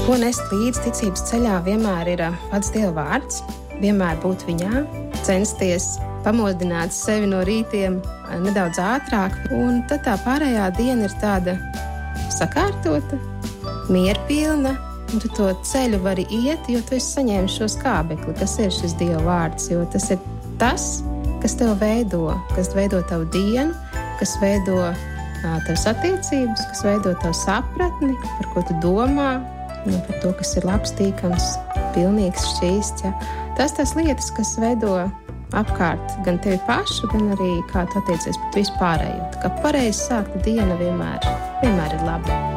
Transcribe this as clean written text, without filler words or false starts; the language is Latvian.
Ko nest līdz ticības ceļā vienmēr ir pats Dieva vārds, vienmēr būt viņā, censties pamodināt sevi no rītiem nedaudz ātrāk, un tad tā pārējā diena ir tāda sakārtota, mierpilna, un tu to ceļu vari iet, jo tu esi saņēmis šo skābekli, kas ir šis Dieva vārds, jo tas ir tas, kas tev veido, kas veido tavu dienu, kas veido tavas attiecības, kas veido tavu sapratni, par ko tu domā, par to, kas ir labs, tīkams, pilnīgs, šķīsts. Ja. Tas lietas, kas veido apkārt gan tevi pašu, gan arī kā tu attiecies pret vispārējo. Tā kā pareizi sākta diena vienmēr ir laba.